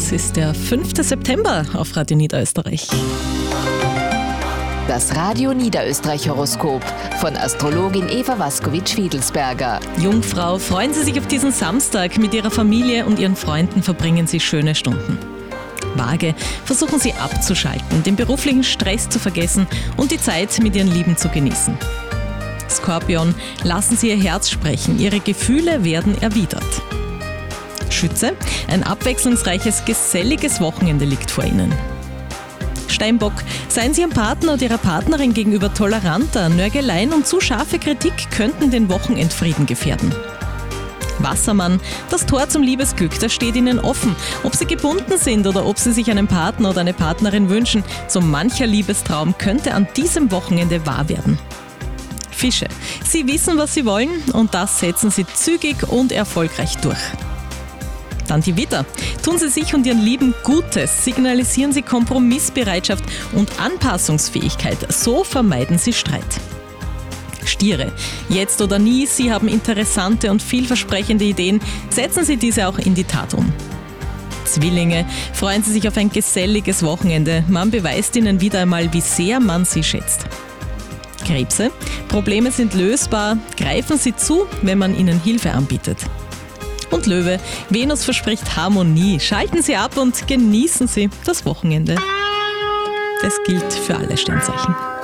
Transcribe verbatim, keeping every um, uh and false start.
Es ist der fünfte September auf Radio Niederösterreich. Das Radio Niederösterreich Horoskop von Astrologin Eva Waskowitsch-Wiedelsberger. Jungfrau, freuen Sie sich auf diesen Samstag. Mit Ihrer Familie und Ihren Freunden verbringen Sie schöne Stunden. Waage, versuchen Sie abzuschalten, den beruflichen Stress zu vergessen und die Zeit mit Ihren Lieben zu genießen. Skorpion, lassen Sie Ihr Herz sprechen, Ihre Gefühle werden erwidert. Schütze, ein abwechslungsreiches, geselliges Wochenende liegt vor Ihnen. Steinbock, seien Sie Ihrem Partner oder Ihrer Partnerin gegenüber toleranter. Nörgeleien und zu scharfe Kritik könnten den Wochenendfrieden gefährden. Wassermann, das Tor zum Liebesglück, das steht Ihnen offen. Ob Sie gebunden sind oder ob Sie sich einen Partner oder eine Partnerin wünschen, so mancher Liebestraum könnte an diesem Wochenende wahr werden. Fische, Sie wissen, was Sie wollen und das setzen Sie zügig und erfolgreich durch. Dann die Widder. Tun Sie sich und Ihren Lieben Gutes, signalisieren Sie Kompromissbereitschaft und Anpassungsfähigkeit, so vermeiden Sie Streit. Stiere. Jetzt oder nie, Sie haben interessante und vielversprechende Ideen, setzen Sie diese auch in die Tat um. Zwillinge. Freuen Sie sich auf ein geselliges Wochenende, man beweist Ihnen wieder einmal, wie sehr man Sie schätzt. Krebse. Probleme sind lösbar, greifen Sie zu, wenn man Ihnen Hilfe anbietet. Und Löwe, Venus verspricht Harmonie. Schalten Sie ab und genießen Sie das Wochenende. Das gilt für alle Sternzeichen.